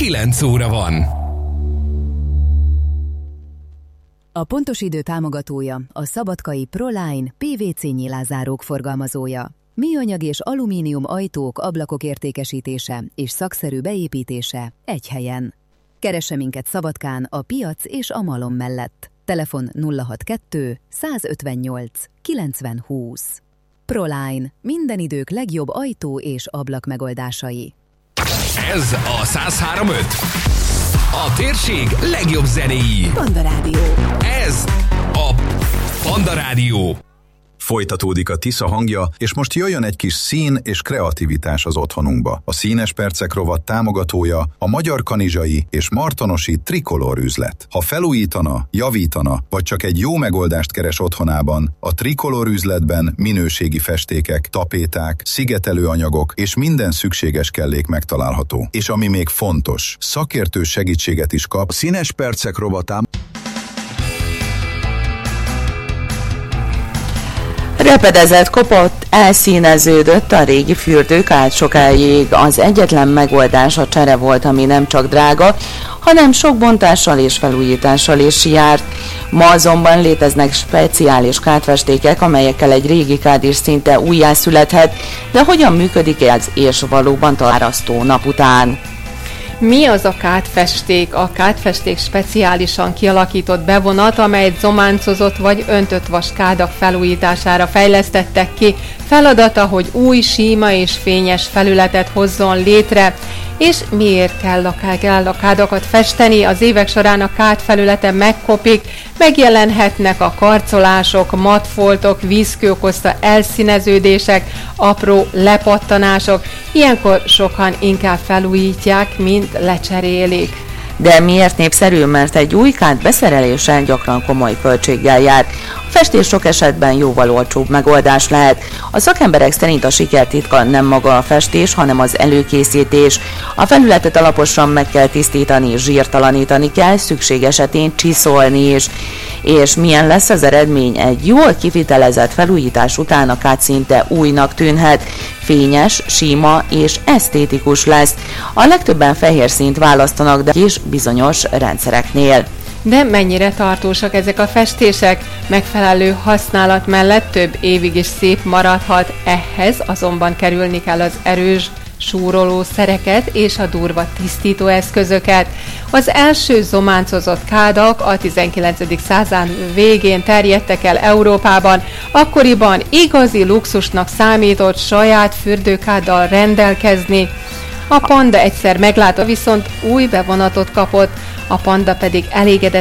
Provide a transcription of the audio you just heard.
9 óra van. A Pontos Idő támogatója a szabadkai Proline PVC nyilázárók forgalmazója. Műanyag és alumínium ajtók, ablakok értékesítése és szakszerű beépítése egy helyen. Keresse minket Szabadkán a Piac és a Malom mellett. Telefon 062 158 90 20. Proline. Minden idők legjobb ajtó és ablak megoldásai. Ez a 103.5. A térség legjobb zenéi. Panda Rádió. Ez a Panda Rádió. Folytatódik a Tisza hangja, és most jöjjön egy kis szín és kreativitás az otthonunkba. A Színes Percek rovat támogatója a magyar kanizsai és martonosi Trikolor üzlet. Ha felújítana, javítana, vagy csak egy jó megoldást keres otthonában, a Trikolor üzletben minőségi festékek, tapéták, szigetelőanyagok és minden szükséges kellék megtalálható. És ami még fontos, szakértő segítséget is kap. A Színes Percek rovat Repedezett, kopott, elszíneződött a régi fürdők át sokáig. Az egyetlen megoldás a csere volt, ami nem csak drága, hanem sok bontással és felújítással is járt. Ma azonban léteznek speciális kádfestékek, amelyekkel egy régi kád is szinte újjászülethet, de hogyan működik ez és valóban található nap után? Mi az a kádfesték? A kádfesték speciálisan kialakított bevonat, amelyet zománcozott vagy öntött vaskádak felújítására fejlesztettek ki. Feladata, hogy új, síma és fényes felületet hozzon létre. És miért kell a kádakat festeni? Az évek során a kád felülete megkopik, megjelenhetnek a karcolások, matfoltok, vízkő okozta elszíneződések, apró lepattanások. Ilyenkor sokan inkább felújítják, mint lecserélik. De miért népszerű? Mert egy új kád beszerelése gyakran komoly költséggel jár. A festés sok esetben jóval olcsóbb megoldás lehet. A szakemberek szerint a siker titka nem maga a festés, hanem az előkészítés. A felületet alaposan meg kell tisztítani, zsírtalanítani kell, szükség esetén csiszolni is. És milyen lesz az eredmény? Egy jól kivitelezett felújítás után a kád szinte újnak tűnhet. Fényes, sima és esztétikus lesz. A legtöbben fehér színt választanak, de is bizonyos rendszereknél. De mennyire tartósak ezek a festések? Megfelelő használat mellett több évig is szép maradhat, ehhez azonban kerülni kell az erős súroló szereket és a durva tisztító eszközöket. Az első zománcozott kádak a 19. század végén terjedtek el Európában, akkoriban igazi luxusnak számított saját fürdőkáddal rendelkezni. A Panda egyszer meglátta, viszont új bevonatot kapott, a Panda pedig elégedett